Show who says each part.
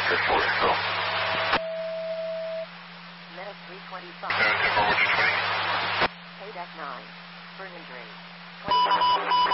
Speaker 1: 10-4, go.
Speaker 2: Medic 325.
Speaker 1: 10-4, 120.
Speaker 2: Payback 9. Burn and Dre. 25.